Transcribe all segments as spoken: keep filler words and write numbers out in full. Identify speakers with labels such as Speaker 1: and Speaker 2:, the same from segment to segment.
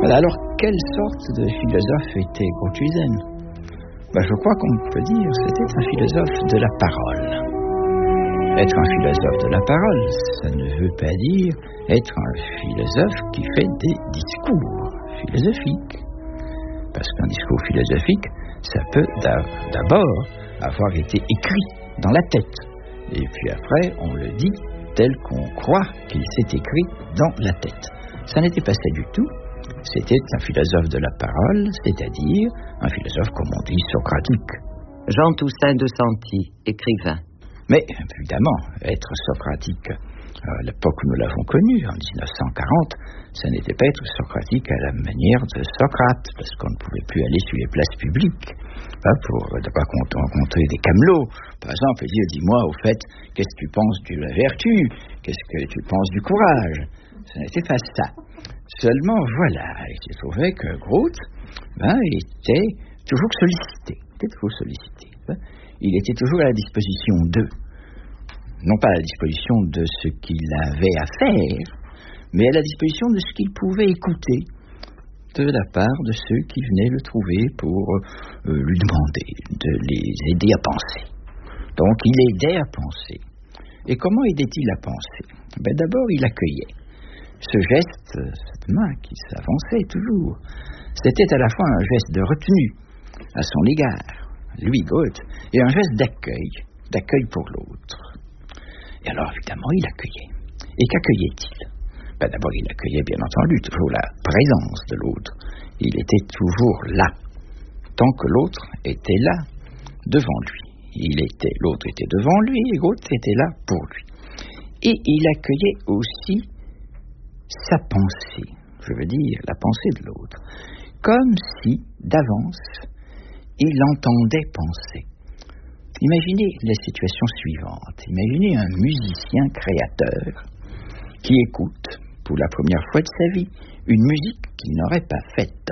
Speaker 1: Alors, quelle sorte de philosophe était Grothusen? Ben, je crois qu'on peut dire que c'était un philosophe de la parole. Être un philosophe de la parole, ça ne veut pas dire être un philosophe qui fait des discours philosophiques. Parce qu'un discours philosophique, ça peut d'abord avoir été écrit dans la tête. Et puis après, on le dit tel qu'on croit qu'il s'est écrit dans la tête. Ça n'était pas ça du tout. C'était un philosophe de la parole, c'est-à-dire un philosophe, comme on dit, socratique.
Speaker 2: Jean Toussaint de Santi, écrivain.
Speaker 1: Mais, évidemment, être socratique, à l'époque où nous l'avons connu, en dix-neuf cent quarante, ça n'était pas être socratique à la manière de Socrate, parce qu'on ne pouvait plus aller sur les places publiques hein, pour rencontrer des camelots. Par exemple, dire, dis-moi, au fait, qu'est-ce que tu penses de la vertu? Qu'est-ce que tu penses du courage? Ça n'était pas ça. Seulement, voilà, il s'est trouvé que Groth ben, était toujours sollicité. était toujours sollicité. Hein. Il était toujours à la disposition d'eux. Non pas à la disposition de ce qu'il avait à faire, mais à la disposition de ce qu'il pouvait écouter de la part de ceux qui venaient le trouver pour euh, lui demander de les aider à penser. Donc, il aidait à penser. Et comment aidait-il à penser? Ben, d'abord, il accueillait. Ce geste, cette main qui s'avançait toujours, c'était à la fois un geste de retenue à son égard, lui, Groth, et un geste d'accueil, d'accueil pour l'autre. Et alors, évidemment, il accueillait. Et qu'accueillait-il? Ben, d'abord, il accueillait, bien entendu, toujours la présence de l'autre. Il était toujours là, tant que l'autre était là, devant lui. Il était, l'autre était devant lui, et Groth était là pour lui. Et il accueillait aussi sa pensée, je veux dire la pensée de l'autre, comme si, d'avance, il entendait penser. Imaginez la situation suivante. Imaginez un musicien créateur qui écoute, pour la première fois de sa vie, une musique qu'il n'aurait pas faite.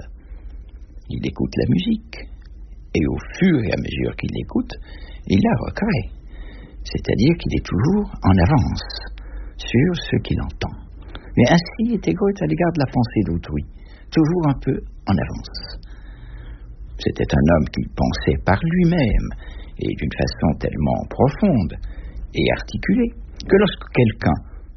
Speaker 1: Il écoute la musique, et au fur et à mesure qu'il l'écoute, il la recrée. C'est-à-dire qu'il est toujours en avance sur ce qu'il entend. Mais ainsi était Groth à l'égard de la pensée d'autrui, toujours un peu en avance. C'était un homme qui pensait par lui-même, et d'une façon tellement profonde et articulée, que lorsque quelqu'un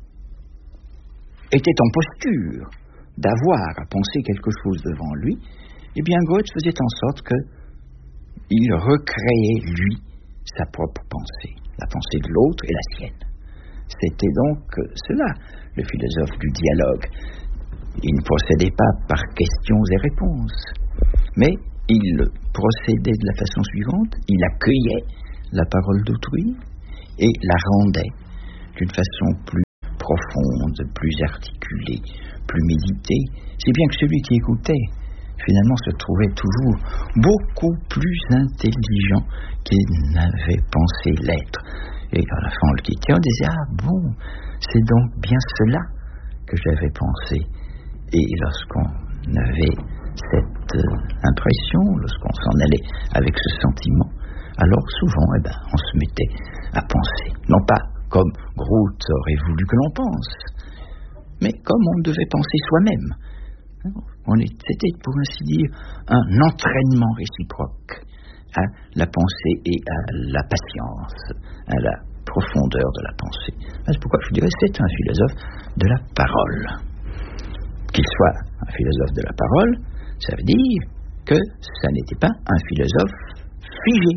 Speaker 1: était en posture d'avoir à penser quelque chose devant lui, eh bien Groth faisait en sorte qu'il recréait, lui, sa propre pensée, la pensée de l'autre et la sienne. C'était donc cela, le philosophe du dialogue. Il ne procédait pas par questions et réponses, mais il procédait de la façon suivante, il accueillait la parole d'autrui et la rendait d'une façon plus profonde, plus articulée, plus méditée, si bien que celui qui écoutait, finalement, se trouvait toujours beaucoup plus intelligent qu'il n'avait pensé l'être. Et à la fin, on le quittait, on disait, ah bon, c'est donc bien cela que j'avais pensé. Et lorsqu'on avait cette euh, impression, lorsqu'on s'en allait avec ce sentiment, alors souvent, eh ben, on se mettait à penser. Non pas comme Groth aurait voulu que l'on pense, mais comme on devait penser soi-même. On est, c'était, pour ainsi dire, un entraînement réciproque à la pensée et à la patience, à la profondeur de la pensée. C'est pourquoi je dirais que c'est un philosophe de la parole. Qu'il soit un philosophe de la parole, ça veut dire que ça n'était pas un philosophe figé.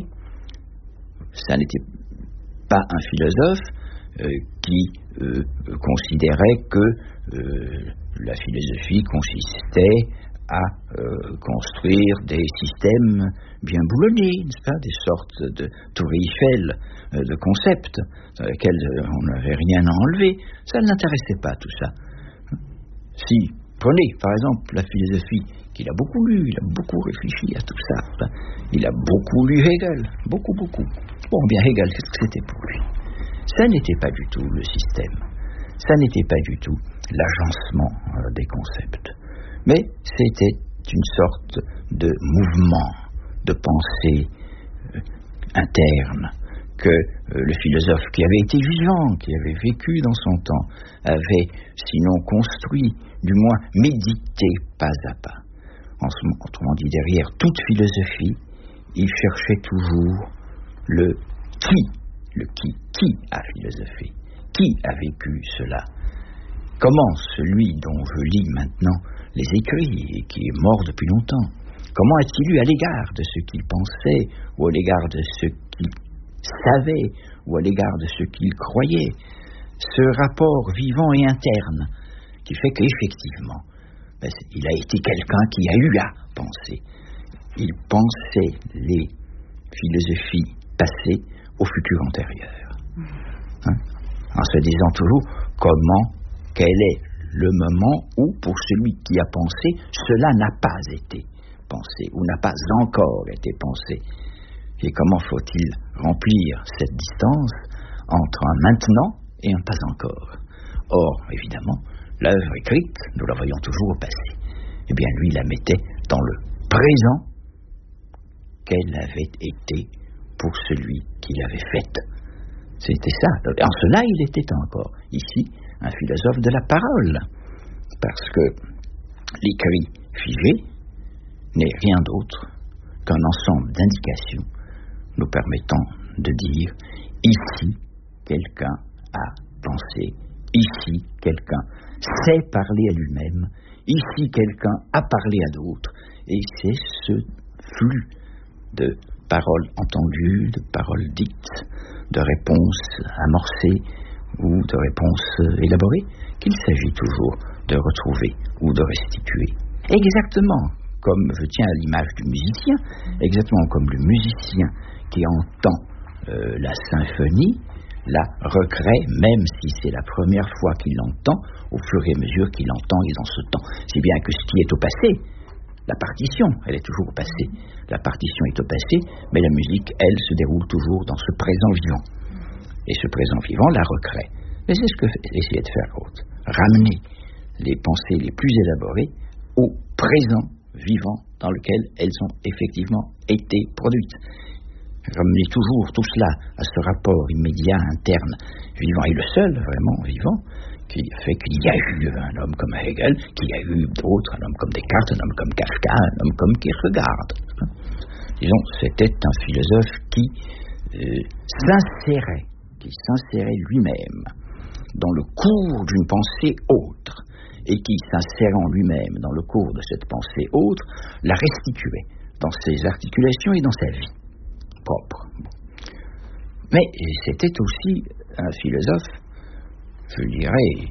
Speaker 1: Ça n'était pas un philosophe euh, qui euh, considérait que euh, la philosophie consistait à euh, construire des systèmes bien boulonnés, n'est-ce pas, des sortes de tour Eiffel euh, de concepts dans lesquels on n'avait rien à enlever. Ça ne l'intéressait pas, tout ça. Si, prenez par exemple la philosophie qu'il a beaucoup lu, il a beaucoup réfléchi à tout ça. Hein. Il a beaucoup lu Hegel, beaucoup, beaucoup. Bon, bien Hegel, qu'est-ce que c'était pour lui? Ça n'était pas du tout le système. Ça n'était pas du tout l'agencement euh, des concepts. Mais c'était une sorte de mouvement, de pensée euh, interne que euh, le philosophe qui avait été vivant, qui avait vécu dans son temps, avait, sinon construit, du moins médité pas à pas. En ce, autrement dit, derrière toute philosophie, il cherchait toujours le qui, le qui, qui a philosophé, qui a vécu cela. Comment celui dont je lis maintenant les écrits et qui est mort depuis longtemps, comment a-t-il eu à l'égard de ce qu'il pensait, ou à l'égard de ce qu'il savait, ou à l'égard de ce qu'il croyait, ce rapport vivant et interne qui fait qu'effectivement, ben, il a été quelqu'un qui a eu à penser. Il pensait les philosophies passées au futur antérieur. Hein? En se disant toujours comment, quel est le moment où, pour celui qui a pensé, cela n'a pas été pensé, ou n'a pas encore été pensé. Et comment faut-il remplir cette distance entre un maintenant et un pas encore? Or, évidemment, l'œuvre écrite, nous la voyons toujours au passé. Eh bien, lui, la mettait dans le présent qu'elle avait été pour celui qui l'avait faite. C'était ça. En cela, il était encore, ici, un philosophe de la parole. Parce que l'écrit figé n'est rien d'autre qu'un ensemble d'indications nous permettant de dire ici, quelqu'un a pensé, ici, quelqu'un sait parler à lui-même, ici, quelqu'un a parlé à d'autres, et c'est ce flux de paroles entendues, de paroles dites, de réponses amorcées ou de réponses élaborées qu'il s'agit toujours de retrouver ou de restituer. Exactement comme je tiens à l'image du musicien, exactement comme le musicien qui entend euh, la symphonie, la recrée, même si c'est la première fois qu'il l'entend, au fur et à mesure qu'il l'entend et dans ce temps. Si bien que ce qui est au passé, la partition, elle est toujours au passé. La partition est au passé, mais la musique, elle, se déroule toujours dans ce présent vivant. Et ce présent vivant la recrée. Mais c'est ce que essayait de faire Groth. Ramener les pensées les plus élaborées au présent vivant dans lequel elles ont effectivement été produites. Ramener toujours tout cela à ce rapport immédiat, interne, vivant, et le seul vraiment vivant, qui fait qu'il y a eu un homme comme Hegel, qu'il y a eu d'autres, un homme comme Descartes, un homme comme Kafka, un homme comme Kierkegaard. Disons, c'était un philosophe qui euh, s'insérait, qui s'insérait lui-même dans le cours d'une pensée autre, et qui, s'insérant lui-même dans le cours de cette pensée autre, la restituait dans ses articulations et dans sa vie propre. Mais c'était aussi un philosophe, je dirais,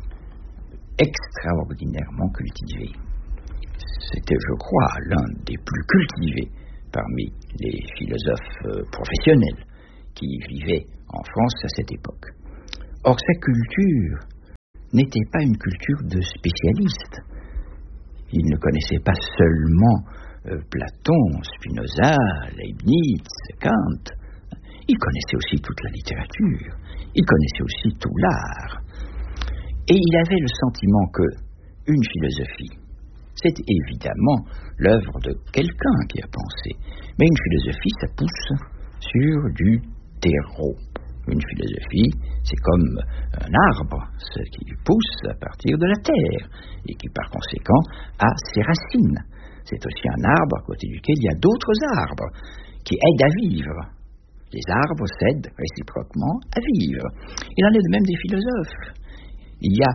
Speaker 1: extraordinairement cultivé. C'était, je crois, l'un des plus cultivés parmi les philosophes professionnels qui vivaient en France à cette époque. Or, sa culture n'était pas une culture de spécialistes. Il ne connaissait pas seulement euh, Platon, Spinoza, Leibniz, Kant. Il connaissait aussi toute la littérature. Il connaissait aussi tout l'art. Et il avait le sentiment que une philosophie, c'est évidemment l'œuvre de quelqu'un qui a pensé. Mais une philosophie, ça pousse sur du terreau. Une philosophie, c'est comme un arbre, ce qui pousse à partir de la terre et qui, par conséquent, a ses racines. C'est aussi un arbre à côté duquel il y a d'autres arbres qui aident à vivre. Les arbres s'aident réciproquement à vivre. Il en est de même des philosophes. Il y a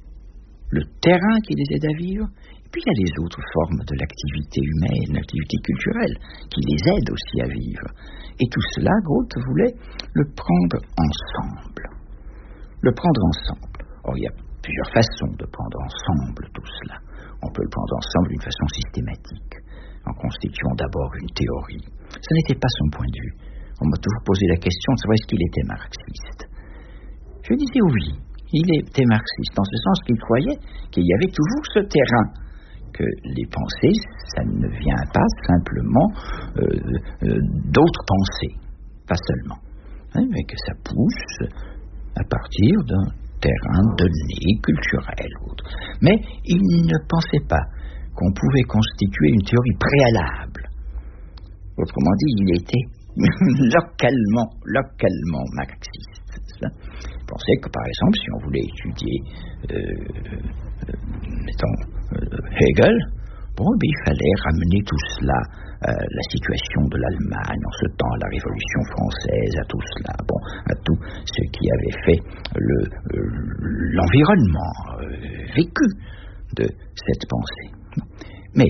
Speaker 1: le terrain qui les aide à vivre, et puis il y a les autres formes de l'activité humaine, l'activité culturelle, qui les aident aussi à vivre. Et tout cela, Groth voulait le prendre ensemble. Le prendre ensemble. Or, il y a plusieurs façons de prendre ensemble tout cela. On peut le prendre ensemble d'une façon systématique, en constituant d'abord une théorie. Ce n'était pas son point de vue. On m'a toujours posé la question de savoir est-ce qu'il était marxiste. Je disais oui, il était marxiste, en ce sens qu'il croyait qu'il y avait toujours ce terrain, que les pensées, ça ne vient pas simplement euh, euh, d'autres pensées, pas seulement, hein, mais que ça pousse à partir d'un terrain donné, culturel ou autre. Mais il ne pensait pas qu'on pouvait constituer une théorie préalable. Autrement dit, il était localement, localement marxiste. Il pensait que, par exemple, si on voulait étudier, euh, euh, mettons, euh, Hegel, bon, ben, il fallait ramener tout cela à la situation de l'Allemagne en ce temps, à la Révolution française, à tout cela, bon, à tout ce qui avait fait le, euh, l'environnement euh, vécu de cette pensée. Mais,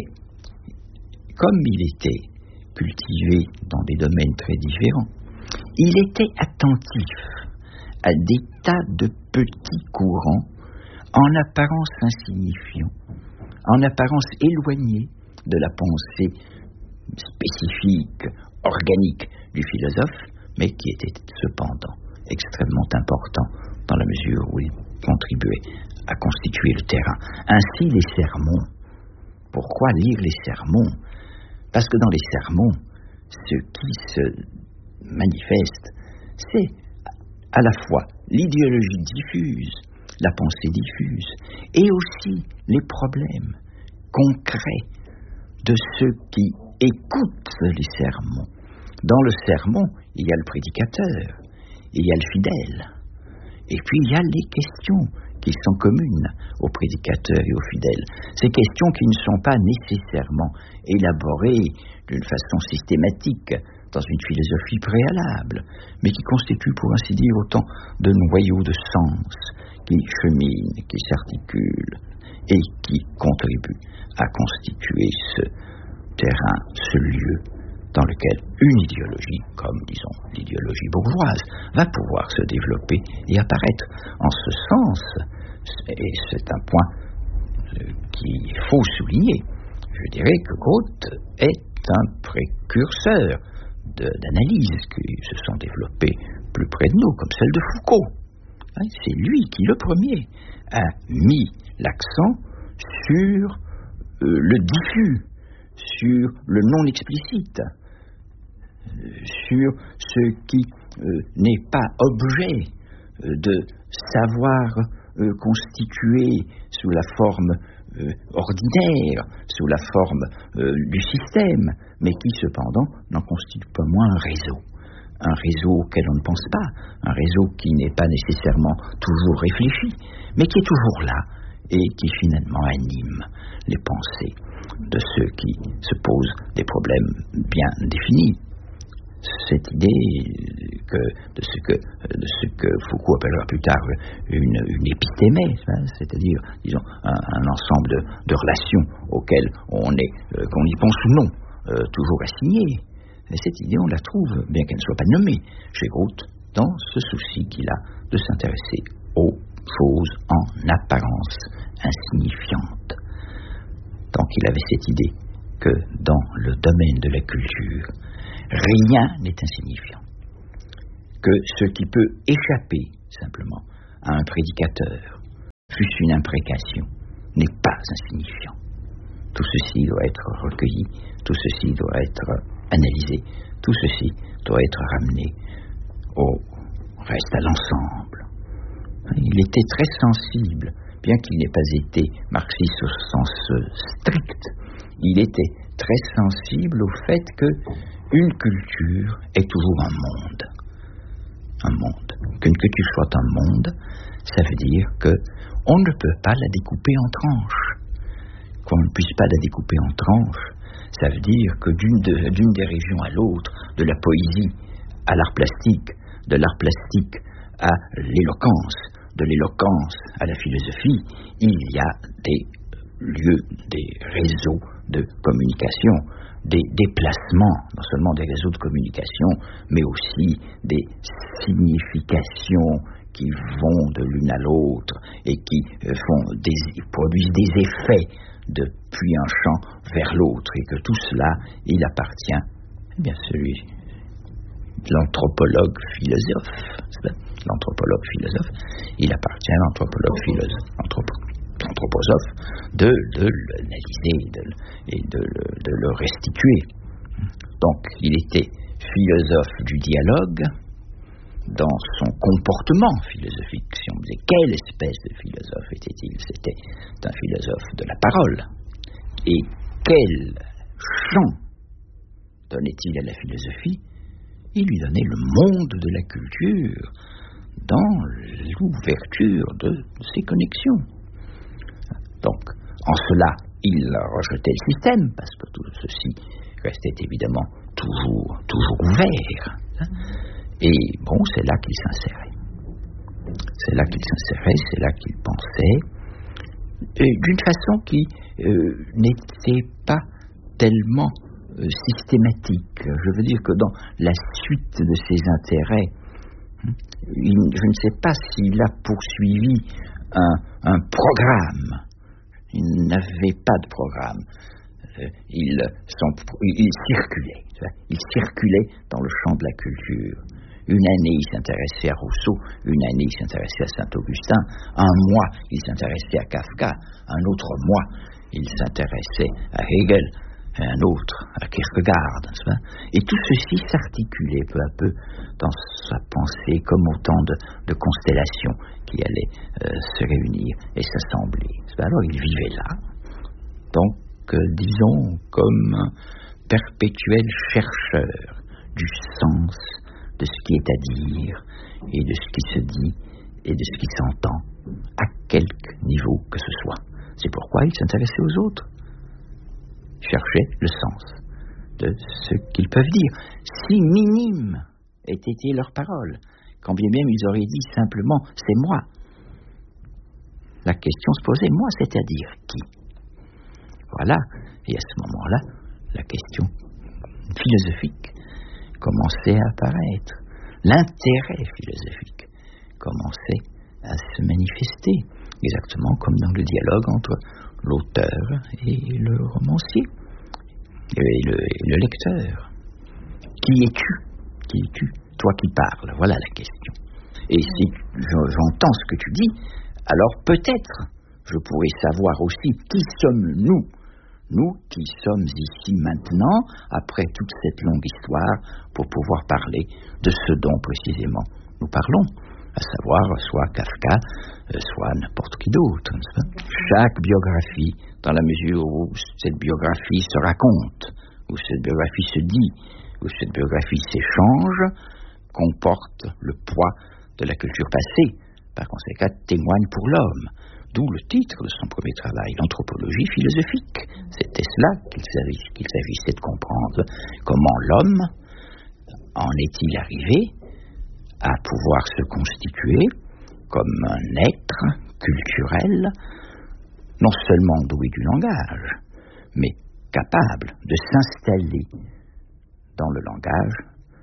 Speaker 1: comme il était cultivé dans des domaines très différents, il était attentif à des tas de petits courants en apparence insignifiants, en apparence éloignés de la pensée spécifique, organique du philosophe, mais qui étaient cependant extrêmement importants dans la mesure où ils contribuaient à constituer le terrain. Ainsi, les sermons. Pourquoi lire les sermons? Parce que dans les sermons, ce qui se manifeste, c'est à la fois l'idéologie diffuse, la pensée diffuse, et aussi les problèmes concrets de ceux qui écoutent les sermons. Dans le sermon, il y a le prédicateur, il y a le fidèle, et puis il y a les questions qui sont communes aux prédicateurs et aux fidèles. Ces questions qui ne sont pas nécessairement élaborées d'une façon systématique dans une philosophie préalable, mais qui constituent, pour ainsi dire, autant de noyaux de sens qui cheminent, qui s'articulent et qui contribuent à constituer ce terrain, ce lieu dans lequel une idéologie, comme disons l'idéologie bourgeoise, va pouvoir se développer et apparaître. En ce sens, et c'est un point qu'il faut souligner, je dirais que Groth est un précurseur de, d'analyses qui se sont développées plus près de nous, comme celle de Foucault. C'est lui qui, le premier, a mis l'accent sur euh, le diffus, sur le non explicite, euh, sur ce qui euh, n'est pas objet euh, de savoir euh, constitué sous la forme euh, ordinaire, sous la forme euh, du système, mais qui cependant n'en constitue pas moins un réseau. Un réseau auquel on ne pense pas, un réseau qui n'est pas nécessairement toujours réfléchi, mais qui est toujours là et qui finalement anime les pensées de ceux qui se posent des problèmes bien définis. Cette idée que, de, ce que, de ce que Foucault appellera plus tard une, une épitémée, hein, c'est-à-dire, disons, un, un ensemble de, de relations auxquelles on est, euh, qu'on y pense ou non, euh, toujours assignées. Et cette idée, on la trouve, bien qu'elle ne soit pas nommée, chez Groth, dans ce souci qu'il a de s'intéresser aux choses en apparence insignifiantes. Donc il avait cette idée que dans le domaine de la culture, rien n'est insignifiant. Que ce qui peut échapper simplement à un prédicateur, fût-ce une imprécation, n'est pas insignifiant. Tout ceci doit être recueilli, tout ceci doit être analysé, tout ceci doit être ramené au reste, à l'ensemble. Il était très sensible, bien qu'il n'ait pas été marxiste au sens strict, il était très sensible au fait que une culture est toujours un monde. Un monde. Qu'une culture soit un monde, ça veut dire qu'on ne peut pas la découper en tranches. Qu'on ne puisse pas la découper en tranches, ça veut dire que d'une, de, d'une des régions à l'autre, de la poésie à l'art plastique, de l'art plastique à l'éloquence, de l'éloquence à la philosophie, il y a des lieux, des réseaux de communication, des déplacements, non seulement des réseaux de communication, mais aussi des significations qui vont de l'une à l'autre et qui font des, produisent des effets depuis un champ vers l'autre, et que tout cela, il appartient, eh bien, celui de l'anthropologue philosophe, l'anthropologue philosophe, il appartient à l'anthropologue philosophe, anthroposophe, de, de l'analyser de, et de le, de le restituer. Donc, il était philosophe du dialogue dans son comportement philosophique. Si on me disait quelle espèce de philosophe était-il, c'était un philosophe de la parole. Et quel champ donnait-il à la philosophie? il lui donnait le monde de la culture dans l'ouverture de ses connexions. Donc, en cela, il rejetait le système, parce que tout ceci restait évidemment toujours, toujours ouvert. Et bon, c'est là qu'il s'insérait. C'est là qu'il s'insérait, c'est là qu'il pensait, et d'une façon qui euh, n'était pas tellement euh, systématique. Je veux dire que dans la suite de ses intérêts, il, je ne sais pas s'il a poursuivi un, un programme. Il n'avait pas de programme. Euh, il, son, il circulait. Il circulait dans le champ de la culture. Une année, il s'intéressait à Rousseau. Une année, il s'intéressait à Saint-Augustin. Un mois, il s'intéressait à Kafka. Un autre mois, il s'intéressait à Hegel. Un autre, à Kierkegaard. Et tout ceci s'articulait peu à peu dans sa pensée comme autant de, de constellations qui allaient euh, se réunir et s'assembler. Alors, il vivait là. Donc, euh, disons, comme un perpétuel chercheur du sens de ce qui est à dire et de ce qui se dit et de ce qui s'entend à quelque niveau que ce soit. C'est pourquoi il s'intéressait aux autres, cherchait le sens de ce qu'ils peuvent dire, si minime ait été leur parole, quand bien même ils auraient dit simplement « c'est moi ». La question se posait « moi, c'est-à-dire qui ?» Voilà, et à ce moment-là, la question philosophique commençait à apparaître. L'intérêt philosophique commençait à se manifester, exactement comme dans le dialogue entre l'auteur et le romancier, et le, et le lecteur. Qui es-tu ? Qui es-tu ? Toi qui parles, voilà la question. Et si j'entends ce que tu dis, alors peut-être je pourrais savoir aussi qui sommes-nous, nous qui sommes ici maintenant, après toute cette longue histoire, pour pouvoir parler de ce dont précisément nous parlons, à savoir soit Kafka, soit n'importe qui d'autre. Chaque biographie, dans la mesure où cette biographie se raconte, où cette biographie se dit, où cette biographie s'échange, comporte le poids de la culture passée, par conséquent témoigne pour l'homme. D'où le titre de son premier travail, l'anthropologie philosophique. C'était cela qu'il s'agissait, qu'il s'agissait de comprendre. Comment l'homme en est-il arrivé à pouvoir se constituer comme un être culturel, non seulement doué du langage, mais capable de s'installer dans le langage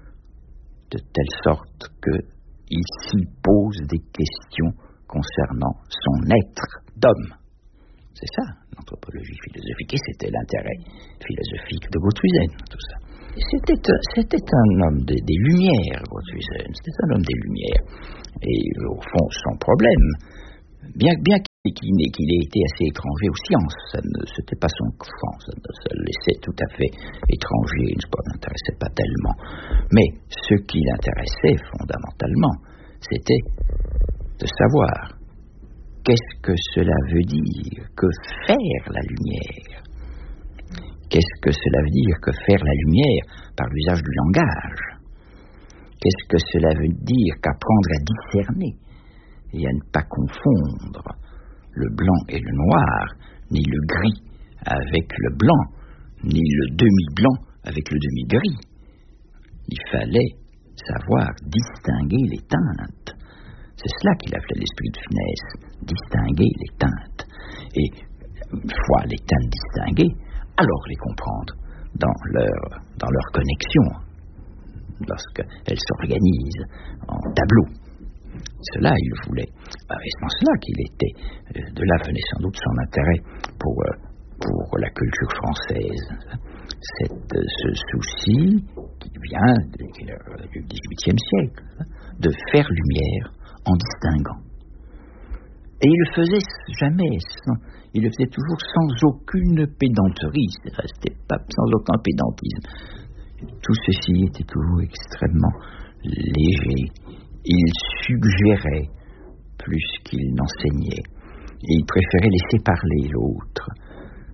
Speaker 1: de telle sorte qu'il s'y pose des questions concernant son être d'homme. C'est ça, l'anthropologie philosophique, et c'était l'intérêt philosophique de Grothuizen, tout ça. C'était, c'était un homme des, des Lumières, Grothuizen, c'était un homme des Lumières. Et au fond, sans problème, bien, bien qu'il, qu'il ait été assez étranger aux sciences, ça ne, c'était pas son camp, ça, ça le laissait tout à fait étranger, il ne l'intéressait pas tellement. Mais ce qui l'intéressait fondamentalement, c'était de savoir qu'est-ce que cela veut dire que faire la lumière. Qu'est-ce que cela veut dire que faire la lumière par l'usage du langage? Qu'est-ce que cela veut dire qu'apprendre à discerner et à ne pas confondre le blanc et le noir, ni le gris avec le blanc, ni le demi-blanc avec le demi-gris? Il fallait savoir distinguer les teintes. C'est cela qu'il appelait l'esprit de finesse, distinguer les teintes. Et une fois les teintes distinguées, alors les comprendre dans leur, dans leur connexion, lorsqu'elles s'organisent en tableau. Cela, il le voulait. Et c'est en cela qu'il était. De là venait sans doute son intérêt pour, pour la culture française. Cette, ce souci qui vient du dix-huitième siècle, de faire lumière en distinguant. Et il le faisait jamais, sans, il le faisait toujours sans aucune pédanterie, c'était pas sans aucun pédantisme. Tout ceci était toujours extrêmement léger. Il suggérait plus qu'il n'enseignait. Et il préférait laisser parler l'autre,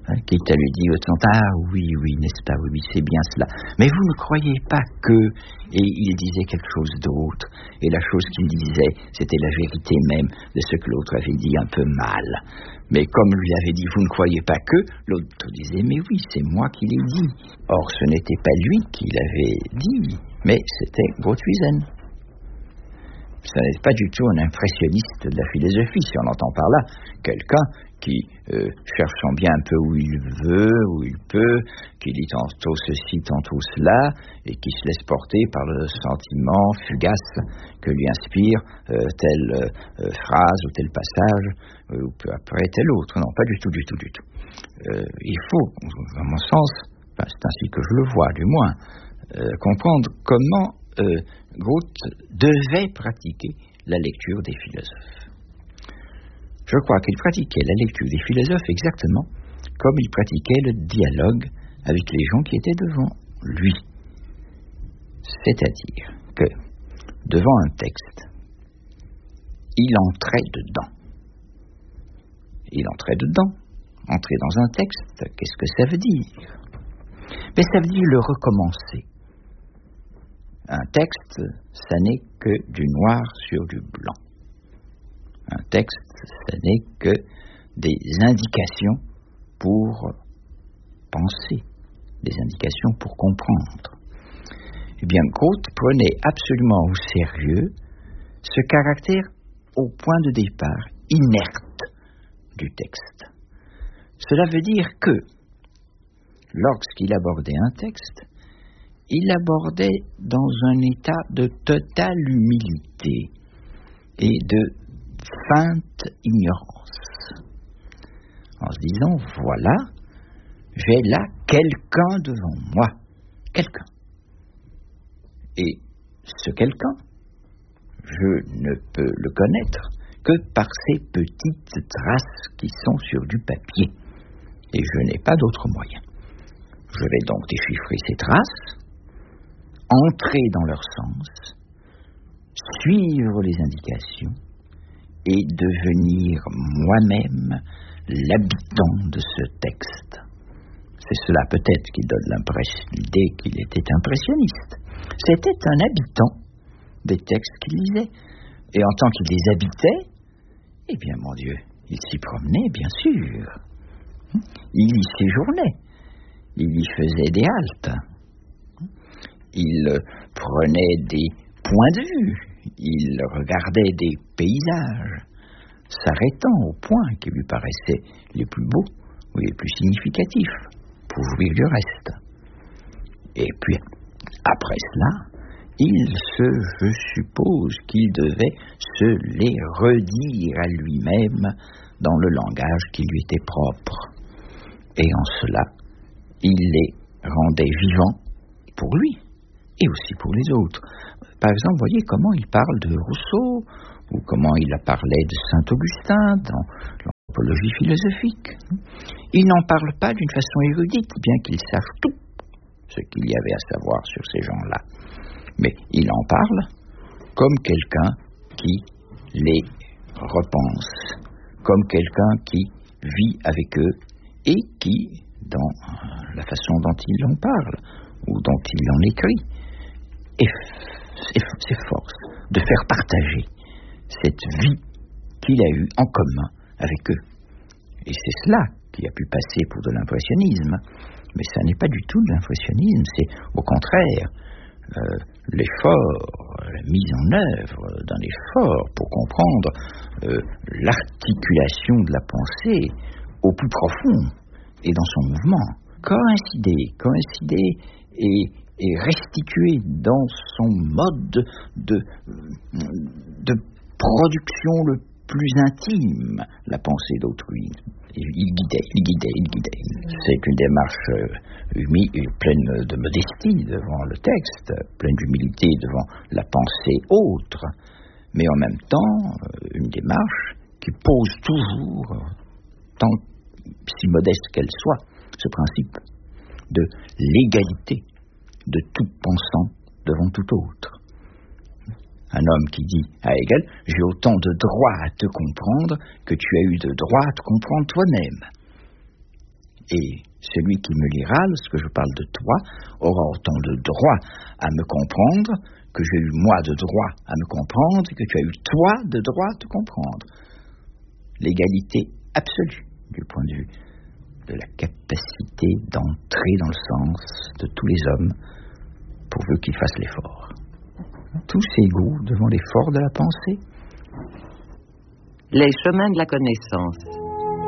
Speaker 1: Hein, quitte à lui dire au temps, ah oui, oui, n'est-ce pas, oui, oui, c'est bien cela. Mais vous ne croyez pas que... Et il disait quelque chose d'autre. Et la chose qu'il disait, c'était la vérité même de ce que l'autre avait dit un peu mal. Mais comme lui avait dit, vous ne croyez pas que, l'autre disait, mais oui, c'est moi qui l'ai dit. Or, ce n'était pas lui qui l'avait dit, mais c'était Grothuizen. Ce n'est pas du tout un impressionniste de la philosophie, si on entend par là quelqu'un qui, euh, cherchant bien un peu où il veut, où il peut, qui dit tantôt ceci, tantôt cela, et qui se laisse porter par le sentiment fugace que lui inspire euh, telle euh, phrase ou tel passage, euh, ou peu après tel autre. Non, pas du tout, du tout, du tout. Euh, il faut, à mon sens, enfin, c'est ainsi que je le vois du moins, euh, comprendre comment euh, Groth devait pratiquer la lecture des philosophes. Je crois qu'il pratiquait la lecture des philosophes exactement comme il pratiquait le dialogue avec les gens qui étaient devant lui. C'est-à-dire que, devant un texte, il entrait dedans. Il entrait dedans. Entrer dans un texte, qu'est-ce que ça veut dire? Mais ça veut dire le recommencer. Un texte, ça n'est que du noir sur du blanc. Un texte, ce n'est que des indications pour penser, des indications pour comprendre. Eh bien, Groth prenait absolument au sérieux ce caractère au point de départ inerte du texte. Cela veut dire que, lorsqu'il abordait un texte, il abordait dans un état de totale humilité et de feinte ignorance, en se disant, voilà, j'ai là quelqu'un devant moi, quelqu'un. Et ce quelqu'un, je ne peux le connaître que par ces petites traces qui sont sur du papier, et je n'ai pas d'autre moyen. Je vais donc déchiffrer ces traces, entrer dans leur sens, suivre les indications, et devenir moi-même l'habitant de ce texte. C'est cela peut-être qui donne l'idée qu'il était impressionniste. C'était un habitant des textes qu'il lisait. Et en tant qu'il les habitait, eh bien, mon Dieu, il s'y promenait, bien sûr. Il y séjournait. Il y faisait des haltes. Il prenait des points de vue. Il regardait des paysages, s'arrêtant aux points qui lui paraissaient les plus beaux ou les plus significatifs, pour jouir du reste. Et puis, après cela, il se, je suppose qu'il devait se les redire à lui-même dans le langage qui lui était propre. Et en cela, il les rendait vivants pour lui et aussi pour les autres. Par exemple, voyez comment il parle de Rousseau, ou comment il a parlé de Saint-Augustin dans l'anthropologie philosophique. Il n'en parle pas d'une façon érudite, bien qu'il sache tout ce qu'il y avait à savoir sur ces gens-là. Mais il en parle comme quelqu'un qui les repense, comme quelqu'un qui vit avec eux et qui, dans la façon dont il en parle, ou dont il en écrit, s'efforce de faire partager cette vie qu'il a eue en commun avec eux. Et c'est cela qui a pu passer pour de l'impressionnisme. Mais ça n'est pas du tout de l'impressionnisme, c'est au contraire euh, l'effort, la mise en œuvre d'un effort pour comprendre euh, l'articulation de la pensée au plus profond et dans son mouvement. Coïncider, coïncider et, et restituer dans son mode de, de production le plus intime la pensée d'autrui. Il guidait, il guidait, il guidait. C'est une démarche euh, humi- pleine de modestie devant le texte, pleine d'humilité devant la pensée autre, mais en même temps, euh, une démarche qui pose toujours, tant si modeste qu'elle soit, ce principe de l'égalité de tout pensant devant tout autre. Un homme qui dit à Hegel, j'ai autant de droit à te comprendre que tu as eu de droit à te comprendre toi-même. Et celui qui me lira, lorsque je parle de toi, aura autant de droit à me comprendre que j'ai eu moi de droit à me comprendre et que tu as eu toi de droit à te comprendre. L'égalité absolue du point de vue de la capacité d'entrer dans le sens de tous les hommes pourvu qu'ils fassent l'effort. Tous égaux devant l'effort de la pensée.
Speaker 2: Les chemins de la connaissance.